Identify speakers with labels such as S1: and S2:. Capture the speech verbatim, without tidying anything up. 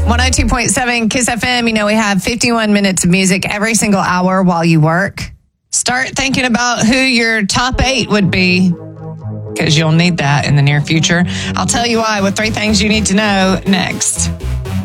S1: one oh two point seven Kiss F M. You know, we have fifty-one minutes of music every single hour while you work. Start thinking about who your top eight would be, because you'll need that in the near future. I'll tell you why with three things you need to know next.